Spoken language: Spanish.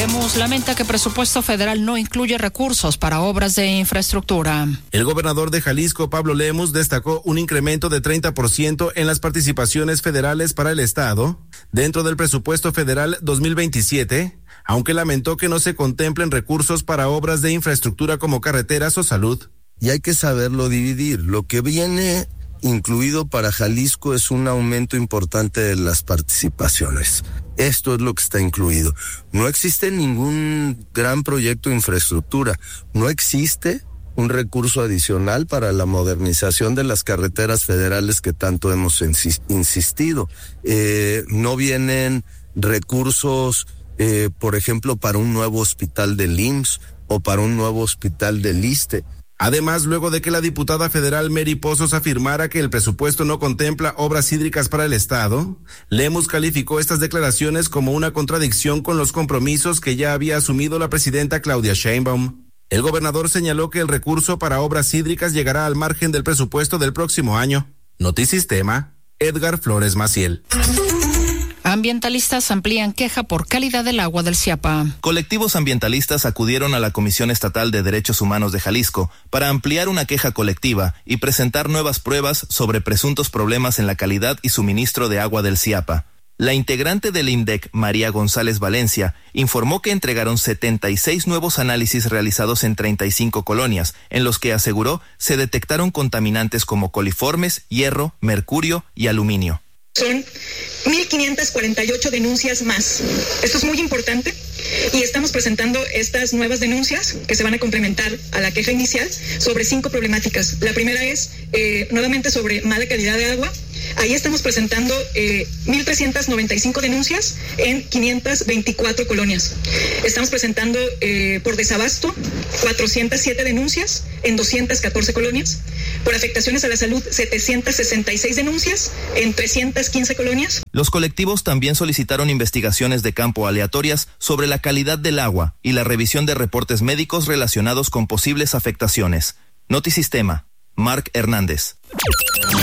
Lemus lamenta que presupuesto federal no incluye recursos para obras de infraestructura. El gobernador de Jalisco, Pablo Lemus, destacó un incremento de 30% en las participaciones federales para el Estado dentro del presupuesto federal 2027, aunque lamentó que no se contemplen recursos para obras de infraestructura como carreteras o salud. Y hay que saberlo dividir. Lo que viene incluido para Jalisco es un aumento importante de las participaciones. Esto es lo que está incluido. No existe ningún gran proyecto de infraestructura. No existe un recurso adicional para la modernización de las carreteras federales que tanto hemos insistido. No vienen recursos, por ejemplo, para un nuevo hospital del IMSS o para un nuevo hospital del ISSSTE. Además, luego de que la diputada federal Mary Pozos afirmara que el presupuesto no contempla obras hídricas para el Estado, Lemus calificó estas declaraciones como una contradicción con los compromisos que ya había asumido la presidenta Claudia Sheinbaum. El gobernador señaló que el recurso para obras hídricas llegará al margen del presupuesto del próximo año. Notisistema, Edgar Flores Maciel. Ambientalistas amplían queja por calidad del agua del Ciapa. Colectivos ambientalistas acudieron a la Comisión Estatal de Derechos Humanos de Jalisco para ampliar una queja colectiva y presentar nuevas pruebas sobre presuntos problemas en la calidad y suministro de agua del Ciapa. La integrante del INDEC, María González Valencia, informó que entregaron 76 nuevos análisis realizados en 35 colonias, en los que aseguró se detectaron contaminantes como coliformes, hierro, mercurio y aluminio. Son 1.548 denuncias más. Esto es muy importante y estamos presentando estas nuevas denuncias que se van a complementar a la queja inicial sobre 5 problemáticas. La primera es nuevamente sobre mala calidad de agua. Ahí estamos presentando 1.395 denuncias en 524 colonias. Estamos presentando por desabasto 407 denuncias en 214 colonias. Por afectaciones a la salud, 766 denuncias en 315 colonias. Los colectivos también solicitaron investigaciones de campo aleatorias sobre la calidad del agua y la revisión de reportes médicos relacionados con posibles afectaciones. Notisistema, Marc Hernández.